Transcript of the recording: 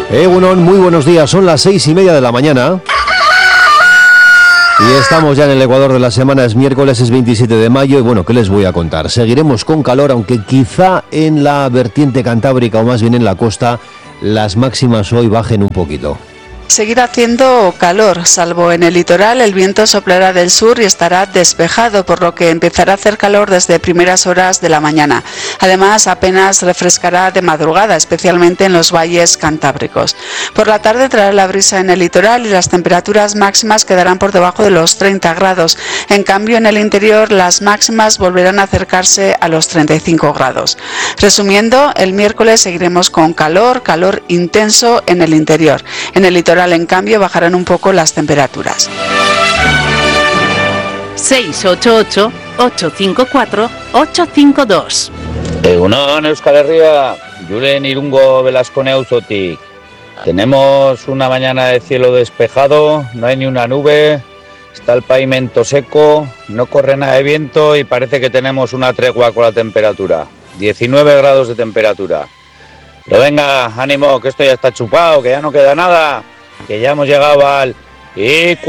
Bueno, muy buenos días, son las 6:30 de la mañana. Y estamos ya en el Ecuador de la semana, es miércoles, es 27 de mayo y bueno, ¿qué les voy a contar? Seguiremos con calor, aunque quizá en la vertiente cantábrica o más bien en la costa, las máximas hoy bajen un poquito. Seguirá haciendo calor, salvo en el litoral, el viento soplará del sur y estará despejado, por lo que empezará a hacer calor desde primeras horas de la mañana. Además, apenas refrescará de madrugada, especialmente en los valles cantábricos. Por la tarde traerá la brisa en el litoral y las temperaturas máximas quedarán por debajo de los 30 grados. En cambio, en el interior, las máximas volverán a acercarse a los 35 grados. Resumiendo, el miércoles seguiremos con calor intenso en el interior. En el litoral, en cambio, bajarán un poco las temperaturas. 688-854-852. Egunon, Euskal Herria, Julen Irungo Velascone Auzotik. Tenemos una mañana de cielo despejado, no hay ni una nube, está el pavimento seco, no corre nada de viento y parece que tenemos una tregua con la temperatura. 19 grados de temperatura. Pero venga, ánimo, que esto ya está chupado, que ya no queda nada, que ya hemos llegado al ecuador.